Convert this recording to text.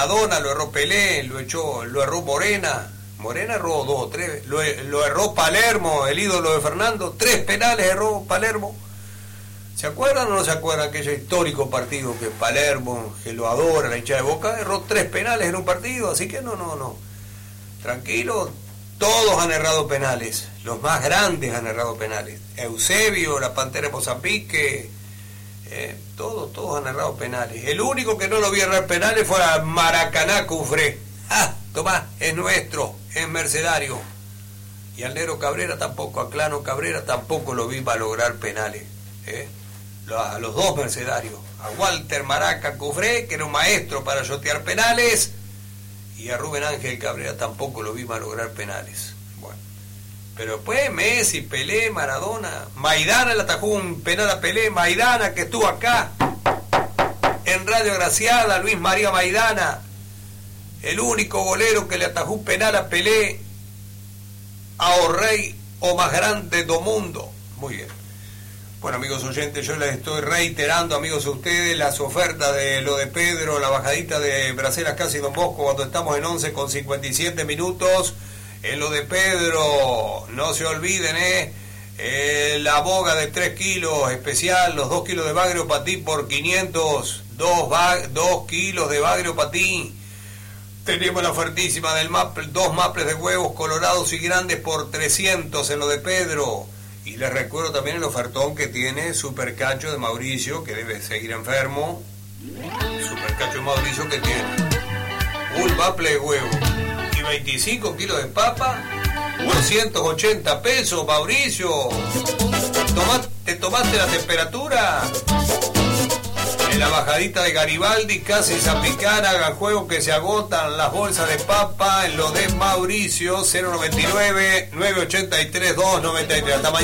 Maradona, lo erró Pelé, lo erró Morena erró 2 o 3, lo erró Palermo, el ídolo de Fernando, 3 penales erró Palermo. ¿Se acuerdan o no se acuerdan aquello histórico partido que Palermo, que lo adora la hinchada de Boca, erró 3 penales en un partido? Así que no. Tranquilo, todos han errado penales, los más grandes han errado penales. Eusebio, la Pantera de Mozambique, todos han errado penales. El único que no lo vi errar penales fue a Maracaná Cufré. Tomás, es nuestro, es mercenario. Y al Negro Cabrera tampoco, a Clano Cabrera tampoco lo vi malograr penales. A los 2 mercenarios, a Walter Maraca Cufré, que era un maestro para yotear penales, y a Rubén Ángel Cabrera tampoco lo vi malograr penales. Bueno, pero después Messi, Pelé, Maradona, Maidana le atajó un penal a Pelé, Maidana que estuvo acá en Radio Agraciada, Luis María Maidana, el único golero que le atajó un penal a Pelé, ao rey o más grande do mundo. Muy bien. Bueno, amigos oyentes, yo les estoy reiterando, amigos, a ustedes las ofertas de lo de Pedro, la bajadita de Braceras Casi Don Bosco, cuando estamos en 11 con 57 minutos. En lo de Pedro, no se olviden, la boga de 3 kilos especial, los 2 kilos de bagrio patí por 500, 2 kilos de bagrio patí. Tenemos la ofertísima del maple, 2 maples de huevos colorados y grandes por 300 en lo de Pedro. Y les recuerdo también el ofertón que tiene Supercacho de Mauricio, que debe seguir enfermo. Supercacho de Mauricio, que tiene un maple de huevo y 25 kilos de papa, 280 pesos, Mauricio. ¿Te tomaste la temperatura? En la bajadita de Garibaldi, casi Zapicana, hagan juego que se agotan las bolsas de papa en lo de Mauricio, 099-983-293. Hasta mañana.